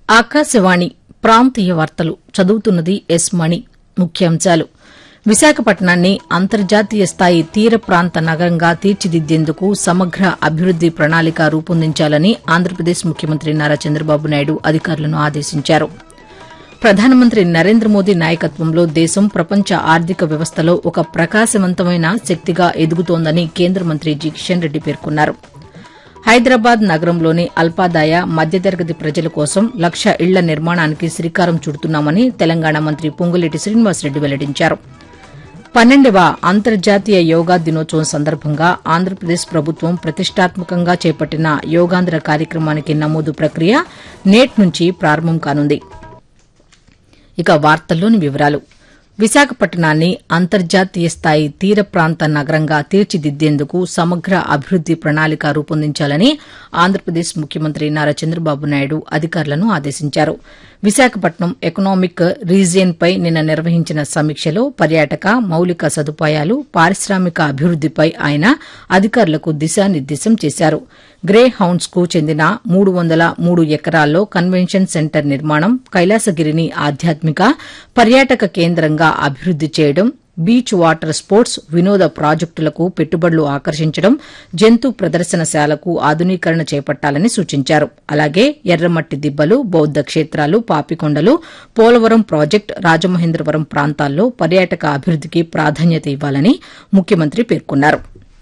ఆకాశవాణి ప్రాంతీయ వార్తలు చదువుతున్నది ఎస్ మణి. ముఖ్యాంశాలు: విశాఖపట్నాన్ని అంతర్జాతీయ స్థాయి తీర ప్రాంత నగరంగా తీర్చిదిద్దేందుకు సమగ్ర అభివృద్ది ప్రణాళిక రూపొందించాలని ఆంధ్రప్రదేశ్ ముఖ్యమంత్రి నారా చంద్రబాబు నాయుడు అధికారులను ఆదేశించారు. ప్రధానమంత్రి నరేంద్ర మోదీ నాయకత్వంలో దేశం ప్రపంచ ఆర్థిక వ్యవస్థలో ఒక ప్రకాశవంతమైన శక్తిగా ఎదుగుతోందని కేంద్ర మంత్రి జి కిషన్ రెడ్డి పేర్కొన్నారు. హైదరాబాద్ నగరంలోని అల్పాదాయ మధ్యతరగతి ప్రజల కోసం 1,00,000 ఇళ్ల నిర్మాణానికి శ్రీకారం చుడుతున్నామని తెలంగాణ మంత్రి పొంగులేటి శ్రీనివాసరెడ్డి వెల్లడించారు. 12వ అంతర్జాతీయ యోగా దినోత్సవం సందర్భంగా ఆంధ్రప్రదేశ్ ప్రభుత్వం ప్రతిష్టాత్మకంగా చేపట్టిన యోగాంధ్ర కార్యక్రమానికి నమోదు ప్రక్రియ నేటి నుంచి ప్రారంభం కానుంది. ఇక వార్తల్లోని వివరాలు: విశాఖపట్నాన్ని అంతర్జాతీయ స్థాయి తీర ప్రాంత నగరంగా తీర్చిదిద్దేందుకు సమగ్ర అభివృద్ది ప్రణాళిక రూపొందించాలని ఆంధ్రప్రదేశ్ ముఖ్యమంత్రి నారా చంద్రబాబు నాయుడు అధికారులను ఆదేశించారు. విశాఖపట్నం ఎకనామిక్ రీజియన్పై నిన్న నిర్వహించిన సమీక్షలో పర్యాటక, మౌలిక సదుపాయాలు, పారిశ్రామిక అభివృద్దిపై ఆయన అధికారులకు దిశానిర్దేశం చేశారు. గ్రే హౌండ్స్ కు చెందిన 303 ఎకరాల్లో కన్వెన్షన్ సెంటర్ నిర్మాణం, కైలాసగిరిని ఆధ్యాత్మిక, పర్యాటక కేంద్రంగా అభివృద్ది చేయడం, బీచ్ వాటర్ స్పోర్ట్స్, వినోద ప్రాజెక్టులకు పెట్టుబడులు ఆకర్షించడం, జంతు ప్రదర్శనశాలకు ఆధునీకరణ చేపట్టాలని సూచించారు. అలాగే ఎర్రమట్టి దిబ్బలు, బౌద్ద క్షేత్రాలు, పాపికొండలు, పోలవరం ప్రాజెక్టు, రాజమహేంద్రవరం ప్రాంతాల్లో పర్యాటక అభివృద్దికి ప్రాధాన్యత ఇవ్వాలని ముఖ్యమంత్రి పేర్కొన్నారు.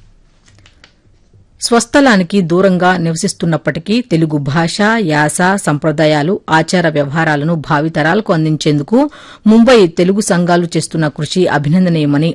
స్వస్థలానికి దూరంగా నివసిస్తున్నప్పటికీ తెలుగు భాష, యాస, సంప్రదాయాలు, ఆచార వ్యవహారాలను భావితరాలకు అందించేందుకు ముంబై తెలుగు సంఘాలు చేస్తున్న కృషి అభినందనీయమని